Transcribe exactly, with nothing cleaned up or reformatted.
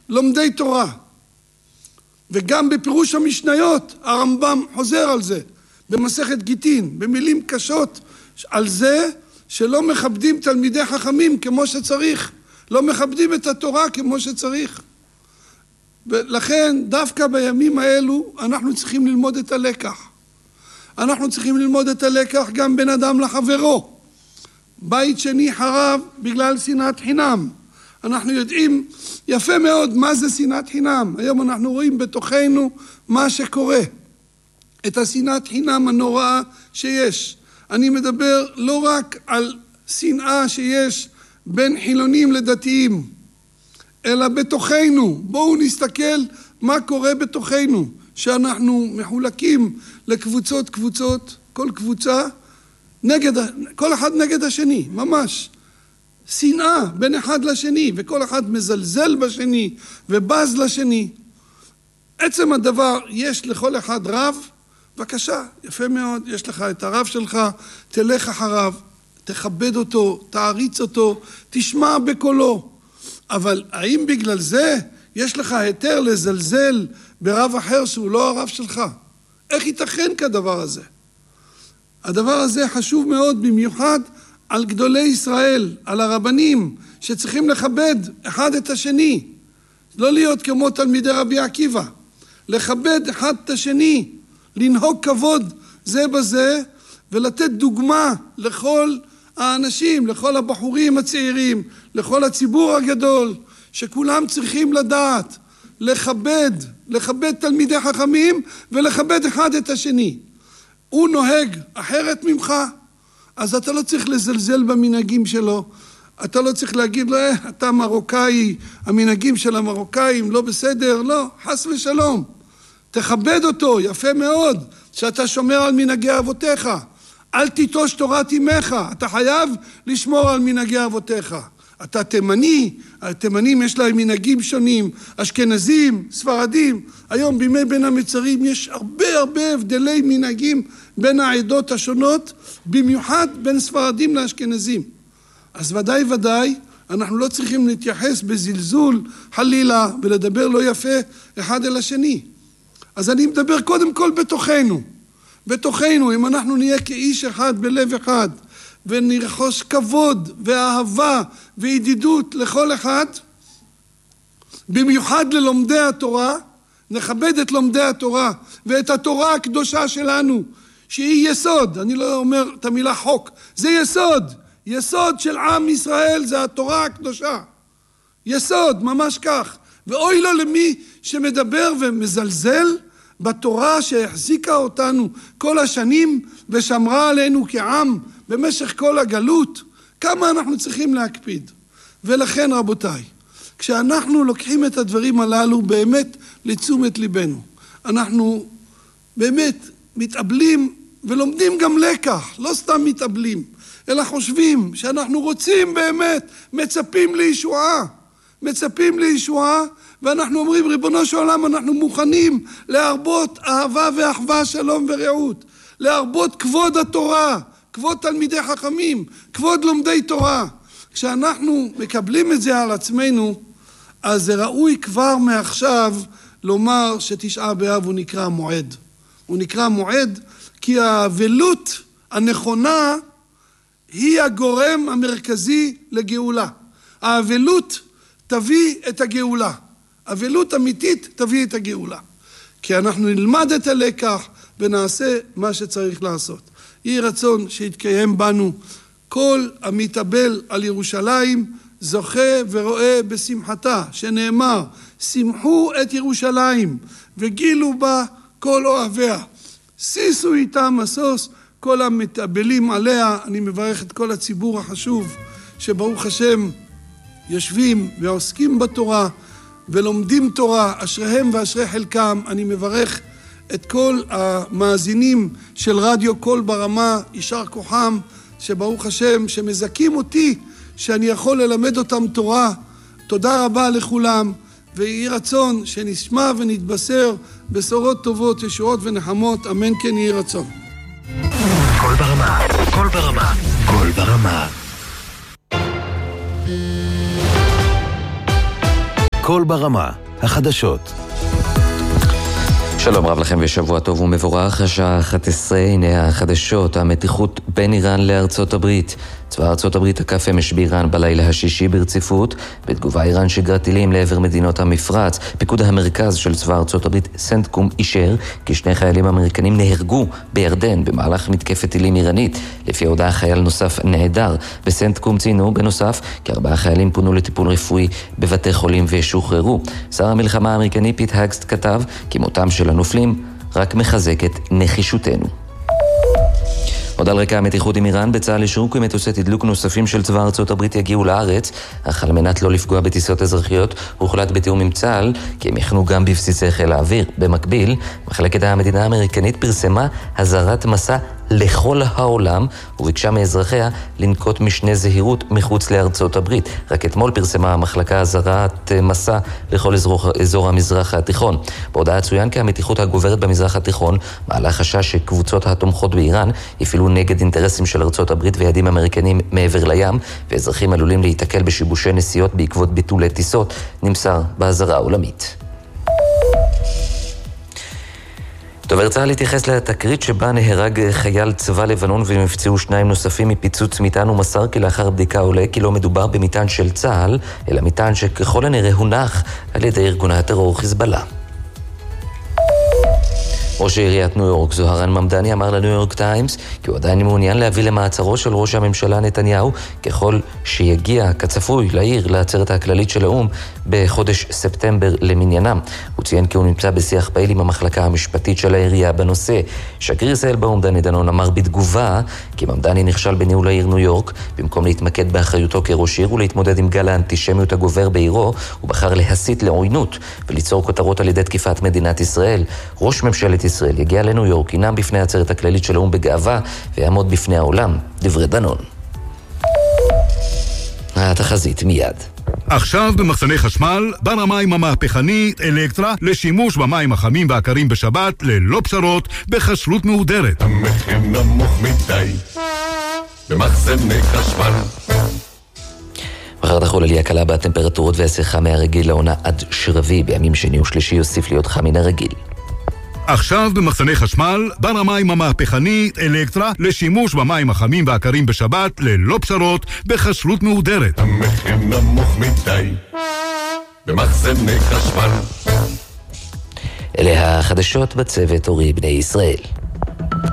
לומדי תורה. וגם בפירוש המשניות, הרמב"ם חוזר על זה, במסכת גיטין, במילים קשות, על זה שלא מכבדים תלמידי חכמים כמו שצריך, לא מכבדים את התורה כמו שצריך. ולכן דווקא בימים האלו אנחנו צריכים ללמוד את הלקח. אנחנו צריכים ללמוד את הלקח גם בין אדם לחברו. בית שני חרב בגלל שנאת חינם. אנחנו יודעים יפה מאוד מה זה שנאת חינם. היום אנחנו רואים בתוכנו מה שקורה. את השנאת חינם הנוראה שיש. אני מדבר לא רק על שנאה שיש בין חילונים לדתיים, אלא בתוכנו. בואו נסתכל מה קורה בתוכנו, שאנחנו מחולקים לקבוצות קבוצות, כל קבוצה נגד, כל אחד נגד השני, ממש. שנאה בין אחד לשני, וכל אחד מזלזל בשני ובז לשני. עצם הדבר, יש לכל אחד רב, בבקשה, יפה מאוד, יש לך את הרב שלך, תלך אחריו, תכבד אותו, תעריץ אותו, תשמע בקולו. אבל האם בגלל זה יש לך היתר לזלזל ברב אחר שהוא לא הרב שלך? איך ייתכן כדבר הזה? הדבר הזה חשוב מאוד, במיוחד על גדולי ישראל, על הרבנים, שצריכים לכבד אחד את השני. לא להיות כמו תלמידי רבי עקיבא, לכבד אחד את השני, לנהוג כבוד זה בזה, ולתת דוגמה לכל האנשים, לכל הבחורים הצעירים, לכל הציבור הגדול, שכולם צריכים לדעת, לכבד, לכבד תלמידי חכמים, ולכבד אחד את השני. הוא נוהג אחרת ממך, אז אתה לא צריך לזלזל במנהגים שלו, אתה לא צריך להגיד לו, אה, אתה מרוקאי, המנהגים של המרוקאים לא בסדר, לא, חס ושלום. תכבד אותו, יפה מאוד, שאתה שומר על מנהגי אבותיך. אל תיטוש תורת אמך, אתה חייב לשמור על מנהגי אבותיך. אתה תימני, התימנים יש להם מנהגים שונים, אשכנזים, ספרדים. היום בימי בין המצרים יש הרבה הרבה הבדלי מנהגים בין העדות השונות, במיוחד בין ספרדים לאשכנזים. אז ודאי ודאי, אנחנו לא צריכים להתייחס בזלזול חלילה ולדבר לא יפה אחד אל השני. אז אני מדבר קודם כל בתוכנו. בתוכנו, אם אנחנו נהיה כאיש אחד בלב אחד, ונרחוש כבוד ואהבה וידידות לכל אחד, במיוחד ללומדי התורה, נכבד את לומדי התורה ואת התורה הקדושה שלנו, שהיא יסוד, אני לא אומר את המילה חוק, זה יסוד, יסוד של עם ישראל, זה התורה הקדושה. יסוד, ממש כך. ואוי לו למי שמדבר ומזלזל בתורה שהחזיקה אותנו כל השנים ושמרה עלינו כעם במשך כל הגלות. כמה אנחנו צריכים להקפיד. ולכן רבותיי, כשאנחנו לוקחים את הדברים הללו באמת לתשומת ליבנו, אנחנו באמת מתאבלים ולומדים גם לקח, לא סתם מתאבלים, אלא חושבים שאנחנו רוצים באמת, מצפים לישועה, מצפים לישועה, ואנחנו אומרים, ריבונו של עולם, אנחנו מוכנים להרבות אהבה ואחווה, שלום ורעות, להרבות כבוד התורה, כבוד תלמידי חכמים, כבוד לומדי תורה. כשאנחנו מקבלים את זה על עצמנו, אז זה ראוי כבר מעכשיו לומר שתשעה באב הוא נקרא מועד. הוא נקרא מועד כי האבלות הנכונה היא הגורם המרכזי לגאולה. האבלות תביא את הגאולה. אבלות אמיתית תביא את הגאולה. כי אנחנו נלמד את הלקח ונעשה מה שצריך לעשות. יהי רצון שיתקיים בנו כל המתאבל על ירושלים זוכה ורואה בשמחתה, שנאמר, שמחו את ירושלים וגילו בה כל אוהביה. שישו איתה משוש כל המתאבלים עליה. אני מברך את כל הציבור החשוב שברוך השם יושבים ועוסקים בתורה ולומדים תורה, אשריהם ואשרי חלקם. אני מברך את כל המאזינים של רדיו קול ברמה, יישר כוחם, שברוך השם שמזכים אותי שאני יכול ללמד אותם תורה. תודה רבה לכולם, ויהי רצון שנשמע ונתבשר בשורות טובות, ישועות ונחמות, אמן כן יהי רצון. קול ברמה, קול ברמה, קול ברמה. כל ברמה, החדשות. שלום רב לכם ושבוע טוב ומבורך. השעה אחת עשרה, הנה החדשות. המתיחות בין איראן לארצות הברית. צבא ארצות הברית תקף אמש באיראן בלילה השישי ברציפות. בתגובה איראן שיגרה טילים לעבר מדינות המפרץ. פיקוד המרכז של צבא ארצות הברית סנטקום אישר כי שני חיילים אמריקנים נהרגו בירדן במהלך מתקפת טילים איראנית. לפי ההודעה חייל נוסף נעדר. בסנטקום ציינו בנוסף כי ארבעה חיילים פונו לטיפול רפואי בבתי חולים ושוחררו. שר המלחמה האמריקני פיט הגסט כתב כי מותם של הנופלים רק מחזק את נחישותנו. עוד על רקע המתיחות עם איראן, בצה"ל אישרו כי מטוסי תדלוק נוספים של צבא ארצות הברית יגיעו לארץ, אך על מנת לא לפגוע בטיסות אזרחיות, הוחלט בתיאום עם צה"ל כי הם יכנו גם בבסיסי חיל האוויר. במקביל, מחלקת המדינה האמריקנית פרסמה הזהרת מסע לכל העולם וביקשה מאזרחיה לנקוט משנה זהירות מחוץ לארצות הברית. רק אתמול פרסמה המחלקה הזהרת מסע לכל אזור, אזור המזרח התיכון. בהודעה צוין כי המתיחות הגוברת במזרח התיכון מעלה חשש שקבוצות התומכות באיראן יפעלו נגד אינטרסים של ארצות הברית ויעדים אמריקנים מעבר לים, ואזרחים עלולים להיתקל בשיבושי נסיעות בעקבות ביטולי טיסות, נמסר באזהרה העולמית. דובר צה"ל התייחס לתקרית שבה נהרג חייל צבא לבנון ונפצעו שניים נוספים מפיצוץ מטען ומסר כי לאחר בדיקה עולה כי לא מדובר במטען של צה"ל, אלא מטען שככל הנראה הונח על ידי ארגון הטרור חיזבאללה. ראש עיריית ניו יורק זוהרן ממדני אמר לניו יורק טיימס כי הוא עדיין מעוניין להביא למעצרו של ראש הממשלה נתניהו ככל שיגיע כצפוי לעיר לעצרת הכללית של האו"ם בחודש ספטמבר למניינם. הוא ציין כי הוא נמצא בשיח פעיל עם המחלקה המשפטית של העירייה בנושא. שגריר ישראל באו"ם דני דנון אמר בתגובה כי ממדני נכשל בניהול העיר ניו יורק. במקום להתמקד באחריותו כראש עיר ולהתמודד עם גל האנטישמיות הגובר בעירו, הוא בחר להסית לעוינות וליצור כותרות על ידי תקיפת מדינת ישראל. ראש ממשלת ישראל יגיע לניו יורק, ינאם בפני העצרת הכללית של האו"ם בגאווה ויעמוד בפני העולם. דברי דנון. התחזית מיד. עכשיו במחסני חשמל, בר המים המהפכני אלקטרה לשימוש במים החמים והקרים בשבת ללא פשרות בחשלות מהודרת. המחיר נמוך מדי במחסני חשמל. מחר תחול עלייה קלה בטמפרטורות והשיחה מהרגיל לעונה עד שרבי. בימים שני ושלישי יוסיף להיות חם מן הרגיל. עכשיו במחסני חשמל, בר המים המהפכני אלקטרה לשימוש במים החמים והקרים בשבת ללא פשרות בחשלות מהודרת. המחיר נמוך מדי במחסני חשמל. אלה החדשות בצוות אורי בני ישראל.